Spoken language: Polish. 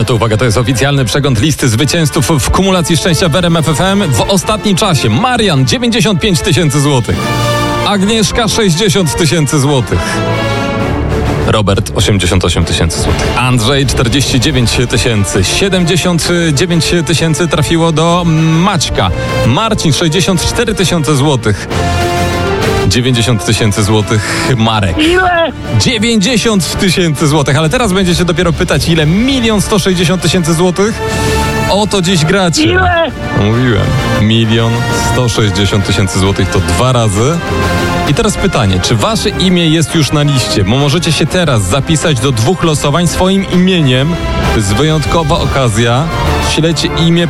No to uwaga, to jest oficjalny przegląd listy zwycięzców w kumulacji szczęścia w RMF FM w ostatnim czasie. Marian 95 000 złotych. Agnieszka 60 000 złotych. Robert 88 000 złotych. Andrzej 49 000. 79 000 trafiło do Maćka. Marcin 64 000 złotych. 90 000 złotych Marek. Ile? 90 000 złotych, ale teraz będziecie dopiero pytać, ile? 1 160 000 złotych? O to dziś gracie. Ile? Mówiłem. 1 160 000 złotych to 2 razy. I teraz pytanie, czy wasze imię jest już na liście? Bo możecie się teraz zapisać do 2 losowań swoim imieniem. To jest wyjątkowa okazja. Śledźcie imię